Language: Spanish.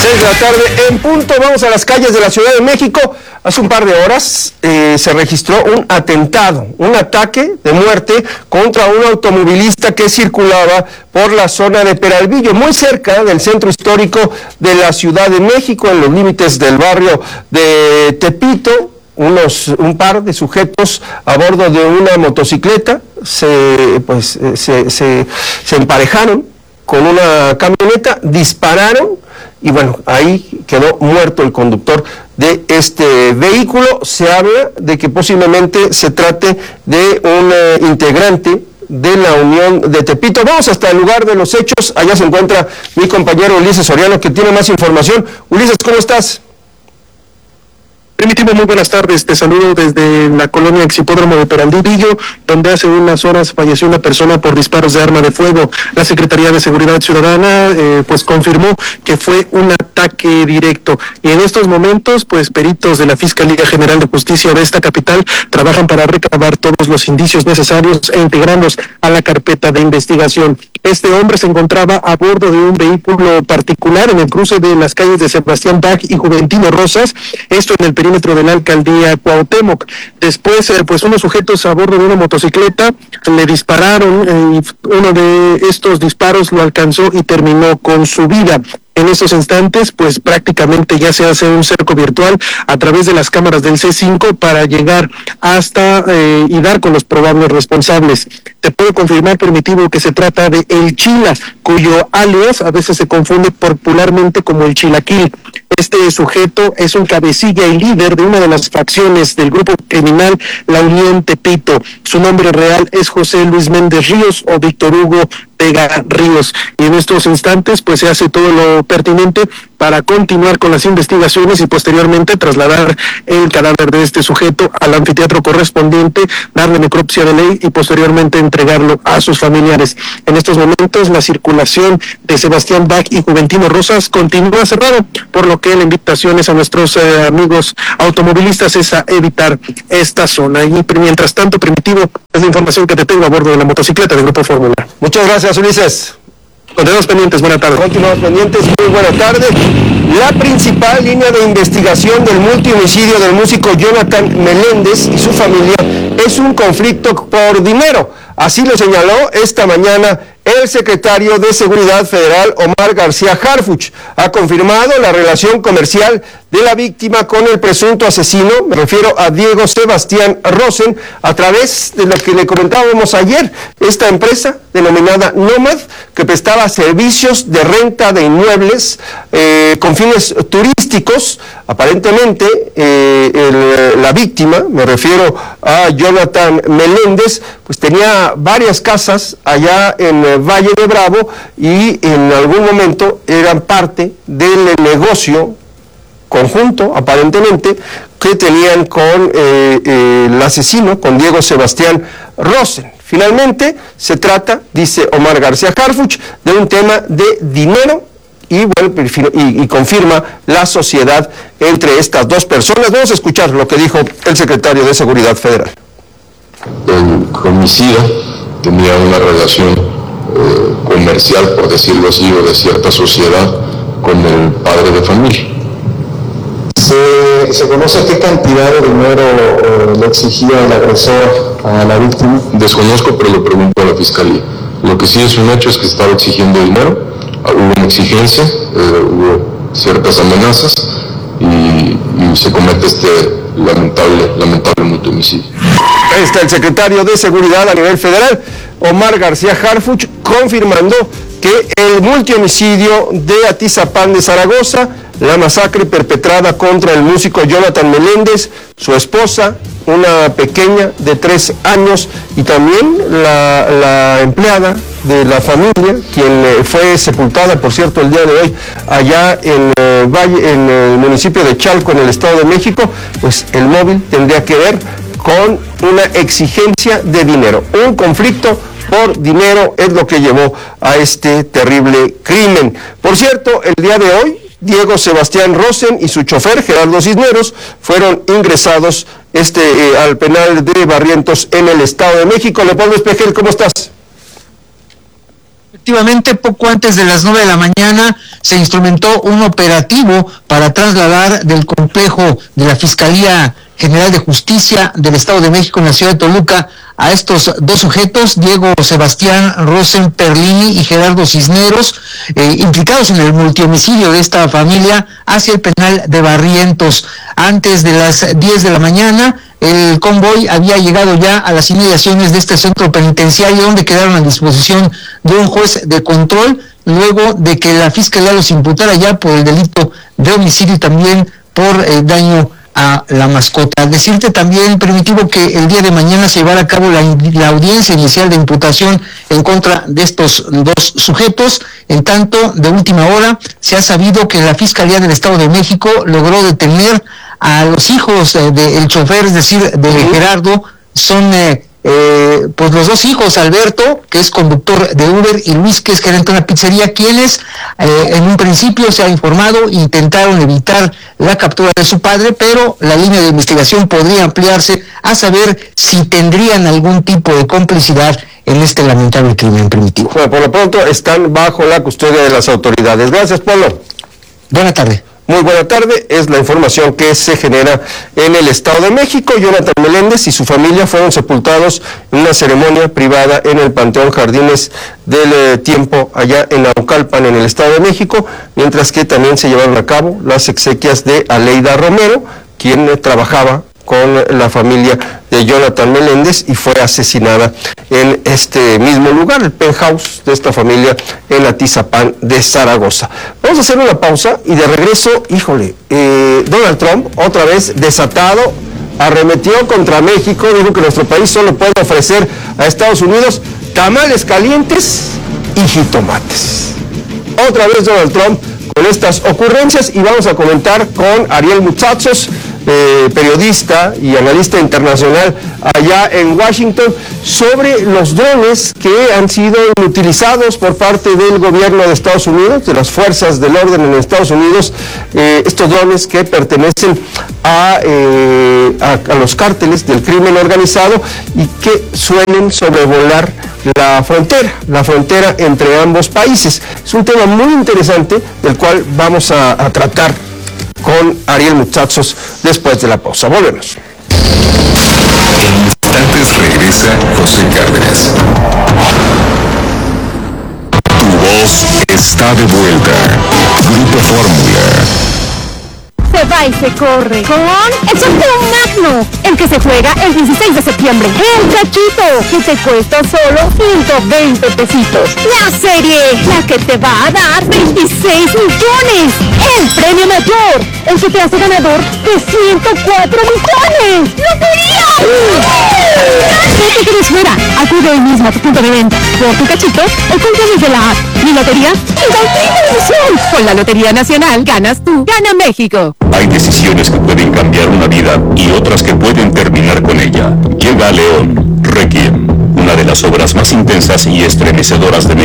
6 de la tarde en punto. Vamos a las calles de la Ciudad de México. Hace un par de horas se registró un atentado, un ataque de muerte contra un automovilista que circulaba por la zona de Peralvillo, muy cerca del centro histórico de la Ciudad de México, en los límites del barrio de Tepito. Un par de sujetos a bordo de una motocicleta se emparejaron con una camioneta, dispararon y bueno, ahí quedó muerto el conductor de este vehículo. Se habla de que posiblemente se trate de un integrante de la Unión de Tepito. Vamos hasta el lugar de los hechos. Allá se encuentra mi compañero Ulises Soriano, que tiene más información. Ulises, ¿cómo estás? Primitivo, muy buenas tardes, te saludo desde la colonia Exhipódromo de Peralvillo, donde hace unas horas falleció una persona por disparos de arma de fuego. La Secretaría de Seguridad Ciudadana pues confirmó que fue un ataque directo, y en estos momentos pues peritos de la Fiscalía General de Justicia de esta capital trabajan para recabar todos los indicios necesarios e integrarlos a la carpeta de investigación. Este hombre se encontraba a bordo de un vehículo particular en el cruce de las calles de Sebastián Bach y Juventino Rosas, esto en el perímetro de la alcaldía Cuauhtémoc. Después, pues unos sujetos a bordo de una motocicleta le dispararon, y uno de estos disparos lo alcanzó y terminó con su vida. En estos instantes, pues prácticamente ya se hace un cerco virtual a través de las cámaras del C5 para llegar hasta y dar con los probables responsables. Te puedo confirmar, Primitivo, que se trata de El Chila, cuyo alias a veces se confunde popularmente como el Chilaquil. Este sujeto es un cabecilla y líder de una de las facciones del grupo criminal La Unión Tepito. Su nombre real es José Luis Méndez Ríos o Víctor Hugo Vega Ríos, y en estos instantes pues se hace todo lo pertinente para continuar con las investigaciones y posteriormente trasladar el cadáver de este sujeto al anfiteatro correspondiente, darle necropsia de ley y posteriormente entregarlo a sus familiares. En estos momentos la circulación de Sebastián Bach y Juventino Rosas continúa cerrada, por lo que la invitación es a nuestros amigos automovilistas es a evitar esta zona. Y mientras tanto, Primitivo, es la información que te tengo a bordo de la motocicleta del Grupo Fórmula. Muchas gracias, Ulises. Continuamos pendientes, buena tarde. Continuamos pendientes, muy buena tarde. La principal línea de investigación del multihomicidio del músico Jonathan Meléndez y su familia es un conflicto por dinero. Así lo señaló esta mañana el secretario de Seguridad Federal, Omar García Harfuch. Ha confirmado la relación comercial de la víctima con el presunto asesino, me refiero a Diego Sebastián Rosen, a través de lo que le comentábamos ayer, esta empresa denominada Nomad, que prestaba servicios de renta de inmuebles con fines turísticos. Aparentemente, la víctima, me refiero a Jonathan Meléndez, pues tenía varias casas allá en Valle de Bravo y en algún momento eran parte del negocio conjunto, aparentemente, que tenían con el asesino, con Diego Sebastián Rosen. Finalmente, se trata, dice Omar García Harfuch, de un tema de dinero y, bueno, y confirma la sociedad entre estas dos personas. Vamos a escuchar lo que dijo el secretario de Seguridad Federal. El homicida tenía una relación comercial, por decirlo así, o de cierta sociedad con el padre de familia. ¿Se conoce qué cantidad de dinero le exigía el agresor a la víctima? Desconozco, pero lo pregunto a la fiscalía. Lo que sí es un hecho es que estaba exigiendo dinero, hubo una exigencia, hubo ciertas amenazas y se comete este lamentable multihomicidio. Ahí está el secretario de Seguridad a nivel federal, Omar García Harfuch, confirmando que el multihomicidio de Atizapán de Zaragoza, la masacre perpetrada contra el músico Jonathan Meléndez, su esposa, una pequeña de 3 años y también la empleada de la familia, quien fue sepultada, por cierto, el día de hoy allá en el municipio de Chalco, en el Estado de México, pues el móvil tendría que ver con una exigencia de dinero. Un conflicto por dinero es lo que llevó a este terrible crimen. Por cierto, el día de hoy, Diego Sebastián Rosen y su chofer, Gerardo Cisneros, fueron ingresados al penal de Barrientos en el Estado de México. Leopoldo Espejel, ¿cómo estás? Efectivamente, poco antes de las 9 de la mañana se instrumentó un operativo para trasladar del complejo de la Fiscalía General de Justicia del Estado de México en la ciudad de Toluca a estos dos sujetos, Diego Sebastián Rosen Perlini y Gerardo Cisneros, implicados en el multihomicidio de esta familia, hacia el penal de Barrientos. Antes de las 10 de la mañana, el convoy había llegado ya a las inmediaciones de este centro penitenciario, donde quedaron a disposición de un juez de control, luego de que la Fiscalía los imputara ya por el delito de homicidio y también por daño a la mascota. Decirte también, Primitivo, que el día de mañana se llevará a cabo la audiencia inicial de imputación en contra de estos dos sujetos. En tanto, de última hora, se ha sabido que la Fiscalía del Estado de México logró detener a los hijos del chofer, es decir, de Gerardo. Son pues los dos hijos, Alberto, que es conductor de Uber, y Luis, que es gerente de una pizzería, quienes en un principio, se ha informado, intentaron evitar la captura de su padre, pero la línea de investigación podría ampliarse a saber si tendrían algún tipo de complicidad en este lamentable crimen, Primitivo. Bueno, por lo pronto están bajo la custodia de las autoridades. Gracias, Pablo. Buena tarde. Muy buena tarde, es la información que se genera en el Estado de México. Jonathan Meléndez y su familia fueron sepultados en una ceremonia privada en el Panteón Jardines del Tiempo, allá en Naucalpan, en el Estado de México, mientras que también se llevaron a cabo las exequias de Aleida Romero, quien trabajaba con la familia de Jonathan Meléndez y fue asesinada en este mismo lugar, el penthouse de esta familia en Atizapán de Zaragoza. Vamos a hacer una pausa y de regreso, Donald Trump, otra vez desatado, arremetió contra México, dijo que nuestro país solo puede ofrecer a Estados Unidos tamales calientes y jitomates. Otra vez Donald Trump con estas ocurrencias, y vamos a comentar con Ariel Mutsatsos, periodista y analista internacional allá en Washington, sobre los drones que han sido utilizados por parte del gobierno de Estados Unidos, de las fuerzas del orden en Estados Unidos, estos drones que pertenecen a los cárteles del crimen organizado y que suelen sobrevolar la frontera entre ambos países. Es un tema muy interesante del cual vamos a tratar con Ariel Mutsatsos después de la pausa. Volvemos. En instantes regresa José Cárdenas. Tu voz está de vuelta. Grupo Fórmula. Se va y se corre con el sorteo magno, el que se juega el 16 de septiembre. El cachito, que te cuesta solo 120 pesitos. La serie, la que te va a dar 26 millones. El premio mayor, el que te hace ganador de 104 millones. ¡Lotería! No te quedes fuera. Acude hoy mismo a tu punto de venta por tu cachito o compra desde la app. Mi lotería es la última ilusión. Con la Lotería Nacional ganas tú, gana México. Hay decisiones que pueden cambiar una vida y otras que pueden terminar con ella. Llega a León, Requiem, una de las obras más intensas y estremecedoras de México.